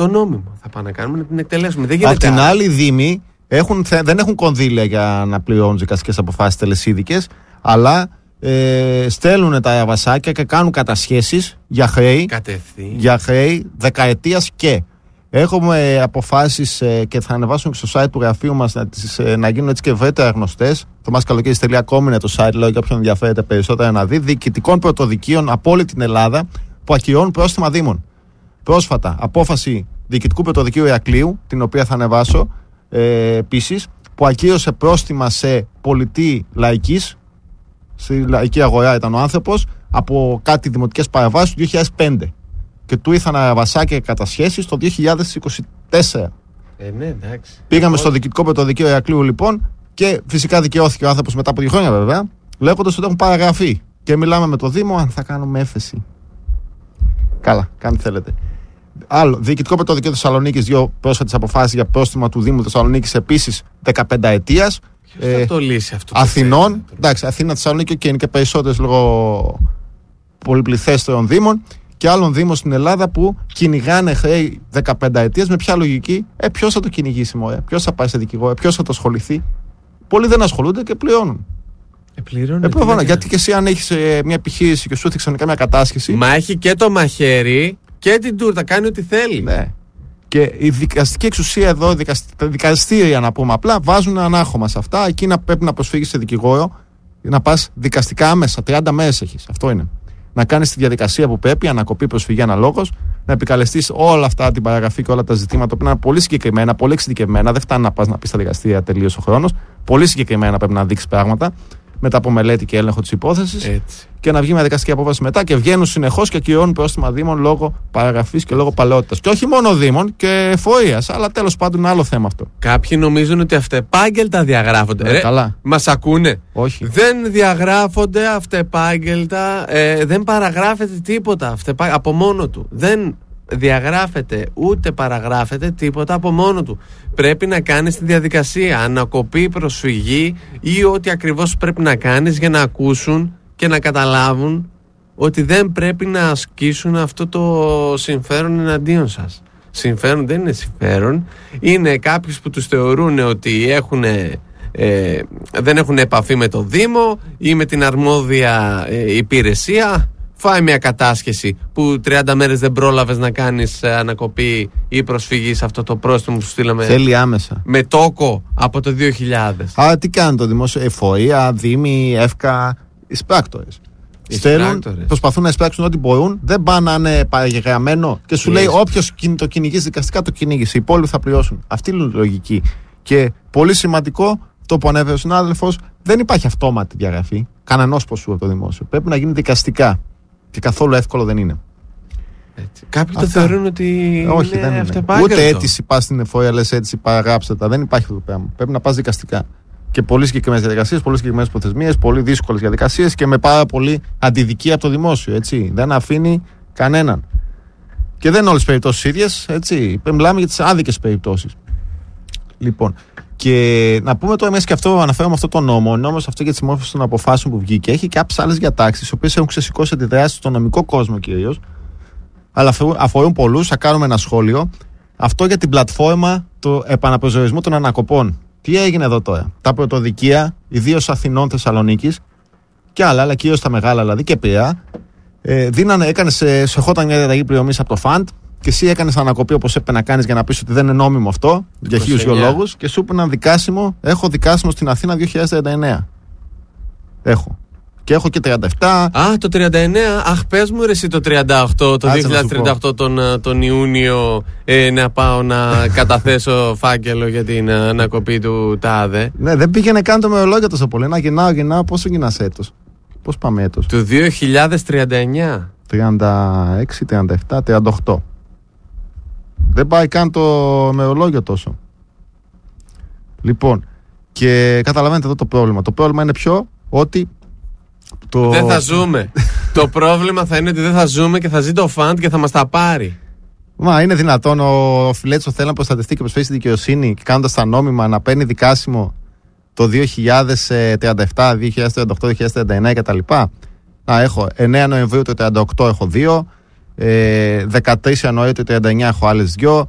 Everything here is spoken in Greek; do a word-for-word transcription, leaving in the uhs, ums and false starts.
Το νόμιμο θα πάμε να κάνουμε, να την εκτελέσουμε. Δεν γίνεται. Απ' την άλλη, οι Δήμοι έχουν, δεν έχουν κονδύλια για να πληρώνουν δικαστικές αποφάσεις τελεσίδικες, αλλά ε, στέλνουν τα βασάκια και κάνουν κατασχέσεις για χρέη, για χρέη δεκαετίας και. Έχουμε αποφάσεις ε, και θα ανεβάσουμε και στο site του γραφείου μας να, τις, ε, να γίνουν έτσι και ευρύτερα γνωστές. θωμάσkalokidis τελεία com είναι το site, λέω για όποιον ενδιαφέρεται περισσότερα να δει. Διοικητικών πρωτοδικείων από όλη την Ελλάδα που ακυρώνουν πρόστιμα Δήμων. Πρόσφατα, απόφαση Διοικητικού Πρωτοδικείου Ηρακλείου, την οποία θα ανεβάσω ε, επίσης, που ακύρωσε πρόστιμα σε πολιτή λαϊκής, στη λαϊκή αγορά ήταν ο άνθρωπος, από κάτι δημοτικές παραβάσεις του δύο χιλιάδες πέντε. Και του ήρθαν βασάκια και κατασχέσεις το δύο χιλιάδες είκοσι τέσσερα. Ε, ναι, εντάξει. Πήγαμε στο Διοικητικό Πρωτοδικείο Ηρακλείου λοιπόν και φυσικά δικαιώθηκε ο άνθρωπος μετά από δύο χρόνια βέβαια, λέγοντας ότι έχουν παραγραφεί. Και μιλάμε με το Δήμο αν θα κάνουμε έφεση. Καλά, κάνει θέλετε. Άλλο, Διοικητικό Πρωτοδικείο Θεσσαλονίκης, δύο πρόσφατες αποφάσεις για πρόστιμα του Δήμου Θεσσαλονίκης επίσης δεκαπενταετίας. Ποιος θα το λύσει αυτό? Αθηνών, το εντάξει, Αθήνα, Θεσσαλονίκη και είναι και περισσότερες λόγω πολυπληθέστερων Δήμων και άλλων Δήμων στην Ελλάδα που κυνηγάνε χρέη δεκαπενταετίας. Με ποια λογική? Ε, ποιος θα το κυνηγήσει, μωρέ? Ποιος θα πάει σε δικηγόρο? Ποιος θα το ασχοληθεί? Πολλοί δεν ασχολούνται και πληρώνουν. Ε, πληρώνουν. Ε, προφανώς, γιατί και εσύ αν έχεις ε, μια επιχείρηση και σου έθιξαν καμιά κατάσχεση. Μα έχει και το μαχαίρι και την τούρτα, κάνει ό,τι θέλει. Ναι. Και η δικαστική εξουσία εδώ, τα δικαστήρια να πούμε απλά, βάζουν ανάχωμα σε αυτά. Εκεί να πρέπει να προσφύγεις σε δικηγόρο, να πας δικαστικά άμεσα. τριάντα μέρες έχεις. Αυτό είναι. Να κάνεις τη διαδικασία που πρέπει, ανακοπή, προσφυγή αναλόγως, να επικαλεστείς όλα αυτά, την παραγραφή και όλα τα ζητήματα που είναι πολύ συγκεκριμένα, πολύ εξειδικευμένα. Δεν φτάνει να πας να πεις στα δικαστήρια τελείως ο χρόνος. Πολύ συγκεκριμένα πρέπει να δείξεις πράγματα μετά από μελέτη και έλεγχο της υπόθεσης. Έτσι. Και να βγει μια δικαστική απόφαση μετά και βγαίνουν συνεχώς και ακυρώνουν πρόστιμα Δήμων λόγω παραγραφής και λόγω παλαιότητας. Και όχι μόνο Δήμων και φορείας, αλλά τέλος πάντων είναι άλλο θέμα αυτό. Κάποιοι νομίζουν ότι αυτεπάγγελτα διαγράφονται. Ε, Ρε, καλά. Μας ακούνε? Όχι. Δεν διαγράφονται αυτεπάγγελτα, ε, δεν παραγράφεται τίποτα αυτεπά... από μόνο του. Δεν διαγράφεται ούτε παραγράφεται τίποτα από μόνο του. Πρέπει να κάνεις τη διαδικασία, ανακοπή, προσφυγή ή ό,τι ακριβώς πρέπει να κάνεις για να ακούσουν και να καταλάβουν ότι δεν πρέπει να ασκήσουν αυτό το συμφέρον εναντίον σας. Συμφέρον δεν είναι συμφέρον, είναι κάποιους που τους θεωρούν ότι έχουν, ε, δεν έχουν επαφή με το Δήμο ή με την αρμόδια ε, υπηρεσία. Φάει μια κατάσχεση που τριάντα μέρες δεν πρόλαβες να κάνεις ανακοπή ή προσφυγή σε αυτό το πρόστιμο που σου στείλαμε. Θέλει άμεσα. Με τόκο από το δύο χιλιάδες. Α, τι κάνει το δημόσιο? Εφορία, Δήμοι, ΕΦΚΑ, εισπράκτορες. Στέλνουν, προσπαθούν να εισπράξουν ό,τι μπορούν, δεν πάνε να είναι παραγεγραμμένο και σου λέει όποιος το κυνηγήσει δικαστικά το κυνήγησε. Οι υπόλοιποι θα πληρώσουν. Αυτή είναι η λογική. Και πολύ σημαντικό, το που ανέφερε ο συνάδελφος, δεν υπάρχει αυτόματη διαγραφή κανενός ποσού από το δημόσιο. Πρέπει να γίνει δικαστικά. Και καθόλου εύκολο δεν είναι. Έτσι. Κάποιοι το θεωρούν ότι όχι, είναι δεν είναι. αυτεπάγγελτο. Ούτε αίτηση πας στην εφορία, λες αίτηση, παραγράψτε τα. Δεν υπάρχει αυτό το πράγμα. Πρέπει να πας δικαστικά. Και πολύ συγκεκριμένες διαδικασίες, πολύ συγκεκριμένες προθεσμίες, πολύ δύσκολες διαδικασίες και με πάρα πολύ αντιδικία από το δημόσιο. Έτσι. Δεν αφήνει κανέναν. Και δεν είναι όλες τις περιπτώσεις ίδιες. Έτσι. Μιλάμε για τις άδικες περιπτώσεις. Λοιπόν. Και να πούμε τώρα, μέσα και αυτό, αναφέρομαι αυτό το νόμο. Ο νόμος αυτό για τη συμμόρφωση των αποφάσεων που βγήκε έχει κάποιες άλλες διατάξεις, οι οποίες έχουν ξεσηκώσει αντιδράσεις στον νομικό κόσμο κυρίως, αλλά αφορούν πολλούς. Θα κάνουμε ένα σχόλιο. Αυτό για την πλατφόρμα του επαναπροσδιορισμού των ανακοπών. Τι έγινε εδώ τώρα? Τα πρωτοδικεία, ιδίως Αθηνών, Θεσσαλονίκης και άλλα, αλλά κυρίως τα μεγάλα δηλαδή και Πειραιά, ε, δίνανε, έκανες, σε χώταν μια διαταγή πληρωμής από το φαντ. Και εσύ έκανες ανακοπή όπως έπρεπε να κάνεις για να πεις ότι δεν είναι νόμιμο αυτό, για χίλιους δυο λόγους, και σου είπαν δικάσιμο. Έχω δικάσιμο στην Αθήνα δύο χιλιάδες τριάντα εννέα. Έχω. Και έχω και τριάντα επτά. Α, το τριάντα εννέα. Αχ, πες μου ρε εσύ το τριάντα οκτώ, το δύο χιλιάδες τριάντα οκτώ τον, τον Ιούνιο, ε, να πάω να καταθέσω φάκελο για την ανακοπή του ΤΑΔΕ. Ναι, δεν πήγαινε καν το μερολόγιο τόσο πολύ. Να γυρνάω, γυρνάω. Πόσο γυρνάς έτος? Πώς πάμε έτος? Του δύο χιλιάδες τριάντα εννέα. τριάντα έξι, τριάντα επτά, τριάντα οκτώ. Δεν πάει καν το μερολόγιο τόσο. Λοιπόν, και καταλαβαίνετε εδώ το πρόβλημα. Το πρόβλημα είναι ποιο? Ότι το... δεν θα ζούμε. Το πρόβλημα θα είναι ότι δεν θα ζούμε και θα ζει το φαντ και θα μας τα πάρει. Μα είναι δυνατόν ο Φιλέτσο θέλει να προστατευτεί και προσφέρει στη δικαιοσύνη και κάνοντας τα νόμιμα να παίρνει δικάσιμο το δύο χιλιάδες τριάντα επτά, δύο χιλιάδες τριάντα οκτώ, δύο χιλιάδες τριάντα εννέα κτλ. Να, έχω εννέα Νοεμβρίου του τριάντα οκτώ έχω δύο. Ε, δεκατρείς Ιανουαρίου του τριάντα εννέα έχω άλλες δυο.